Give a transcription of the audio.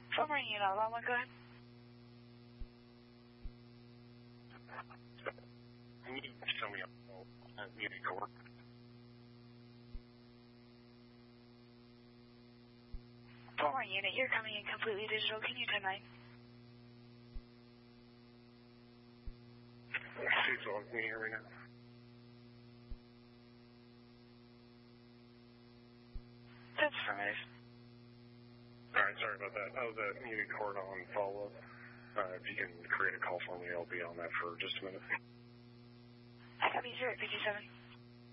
Former unit, alarm 1, go ahead. Can you show me a unit core? Former unit, you're coming in completely digital. Can you 10-9? Can you hear me now? That's affirmative. All right, sorry about that. I was at Unit Court on follow-up. If you can create a call for me, I'll be on that for just a minute. I got you, 057.